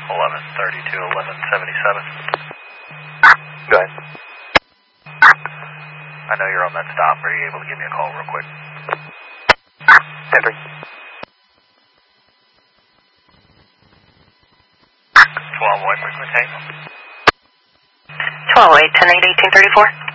1132, 1177. Go ahead. I know you're on that stop. Are you able to give me a call real quick? 10-3. 12 White Frequency. 12-8, 10-8, 1834.